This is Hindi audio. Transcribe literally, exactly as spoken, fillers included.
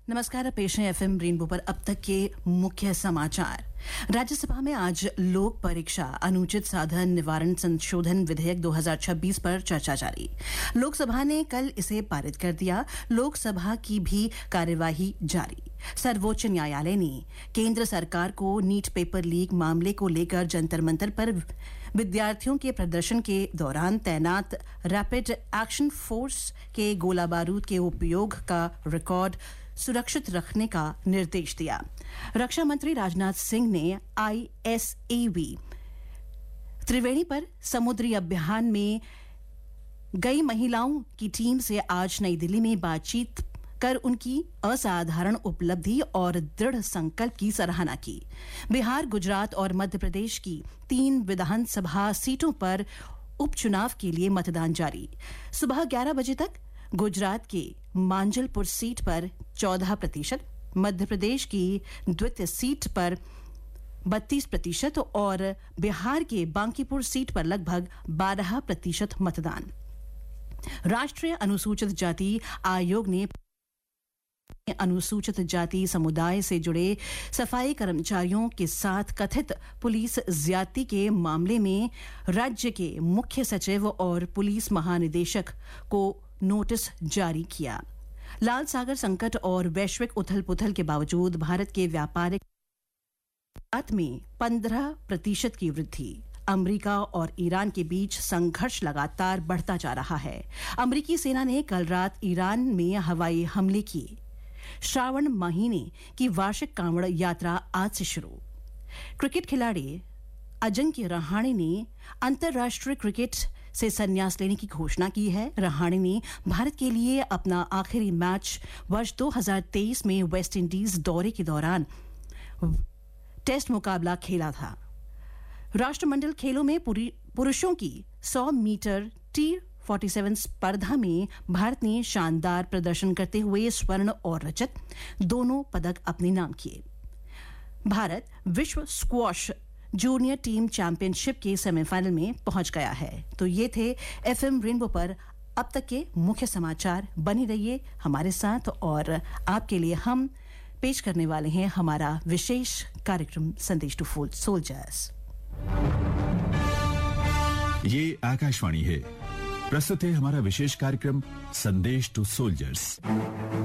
नमस्कार, पेश है एफएम रेनबो पर अब तक के मुख्य समाचार। राज्यसभा में आज लोक परीक्षा अनुचित साधन निवारण संशोधन विधेयक दो हज़ार छब्बीस पर चर्चा जारी। लोकसभा ने कल इसे पारित कर दिया। लोकसभा की भी कार्यवाही जारी। सर्वोच्च न्यायालय ने केंद्र सरकार को नीट पेपर लीक मामले को लेकर जंतर मंतर पर विद्यार्थियों के प्रदर्शन के दौरान तैनात रैपिड एक्शन फोर्स के गोला बारूद के उपयोग का रिकॉर्ड सुरक्षित रखने का निर्देश दिया। रक्षा मंत्री राजनाथ सिंह ने आईएसएवी त्रिवेणी पर समुद्री अभियान में गई महिलाओं की टीम से आज नई दिल्ली में बातचीत कर उनकी असाधारण उपलब्धि और दृढ़ संकल्प की सराहना की। बिहार, गुजरात और मध्य प्रदेश की तीन विधानसभा सीटों पर उपचुनाव के लिए मतदान जारी। सुबह ग्यारह बजे तक गुजरात के मांजलपुर सीट पर चौदह प्रतिशत, मध्य प्रदेश की द्वितीय सीट पर बत्तीस प्रतिशत और बिहार के बांकीपुर सीट पर लगभग बारह प्रतिशत मतदान। राष्ट्रीय अनुसूचित जाति आयोग ने अनुसूचित जाति समुदाय से जुड़े सफाई कर्मचारियों के साथ कथित पुलिस ज्यादती के मामले में राज्य के मुख्य सचिव और पुलिस महानिदेशक को नोटिस जारी किया। लाल सागर संकट और वैश्विक उथल-पुथल के बावजूद भारत के व्यापारिक में पंद्रह प्रतिशत की वृद्धि। अमेरिका और ईरान के बीच संघर्ष लगातार बढ़ता जा रहा है। अमेरिकी सेना ने कल रात ईरान में हवाई हमले किए। श्रावण महीने की वार्षिक कांवड़ यात्रा आज से शुरू। क्रिकेट खिलाड़ी अजिंक्य रहाणे ने अंतर्राष्ट्रीय क्रिकेट से संन्यास लेने की घोषणा की है। रहाणे ने भारत के लिए अपना आखिरी मैच वर्ष दो हज़ार तेईस में वेस्ट इंडीज दौरे के दौरान टेस्ट मुकाबला खेला था। राष्ट्रमंडल खेलों में पुरुषों की सौ मीटर टी सैंतालीस स्पर्धा में भारत ने शानदार प्रदर्शन करते हुए स्वर्ण और रजत दोनों पदक अपने नाम किए। भारत विश्व स्क्वॉश जूनियर टीम चैंपियनशिप के सेमीफाइनल में पहुंच गया है। तो ये थे एफएम रेनबो पर अब तक के मुख्य समाचार। बने रहिए हमारे साथ और आपके लिए हम पेश करने वाले हैं हमारा विशेष कार्यक्रम संदेश टू सोल्जर्स। ये आकाशवाणी है। प्रस्तुत है हमारा विशेष कार्यक्रम संदेश टू सोल्जर्स।